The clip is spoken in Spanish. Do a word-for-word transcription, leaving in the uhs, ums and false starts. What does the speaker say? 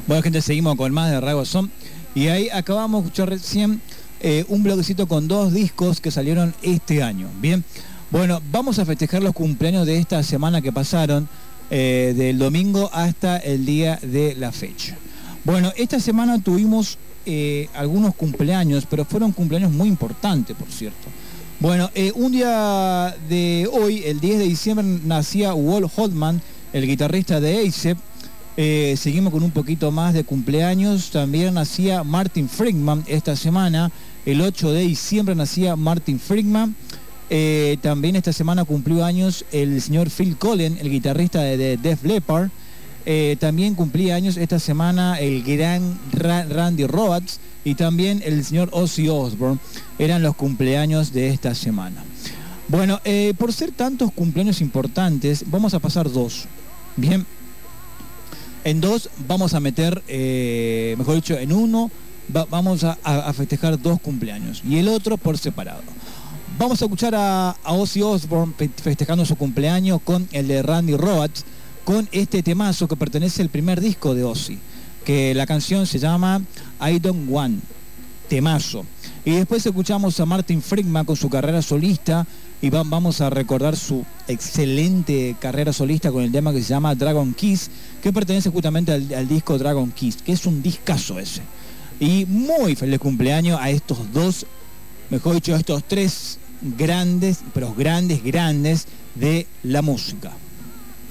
Bueno, gente, seguimos con más de Rago Son. Y ahí acabamos de escuchar recién eh, un bloquecito con dos discos que salieron este año. Bien, bueno, vamos a festejar los cumpleaños de esta semana que pasaron, eh, del domingo hasta el día de la fecha. Bueno, esta semana tuvimos eh, algunos cumpleaños, pero fueron cumpleaños muy importantes, por cierto. Bueno, eh, un día de hoy, el diez de diciembre, nacía Walt Holtman, el guitarrista de A$AP. Eh, seguimos con un poquito más de cumpleaños. También nacía Martin Friedman esta semana. El ocho de diciembre nacía Martin Friedman. Eh, también esta semana cumplió años el señor Phil Collen, el guitarrista de, de Def Leppard. Eh, también cumplía años esta semana el gran Ra Randy Rhoads y también el señor Ozzy Osbourne. Eran los cumpleaños de esta semana. Bueno, eh, por ser tantos cumpleaños importantes, vamos a pasar dos. Bien. En dos vamos a meter, eh, mejor dicho, en uno va, vamos a, a festejar dos cumpleaños y el otro por separado. Vamos a escuchar a, a Ozzy Osbourne festejando su cumpleaños con el de Randy Rhoads, con este temazo que pertenece al primer disco de Ozzy, que la canción se llama I Don't Want, temazo. Y después escuchamos a Martin Friedman con su carrera solista y va, vamos a recordar su excelente carrera solista con el tema que se llama Dragon Kiss, que pertenece justamente al, al disco Dragon Kiss, que es un discazo ese. Y muy feliz cumpleaños a estos dos, mejor dicho, a estos tres grandes, pero grandes, grandes de la música.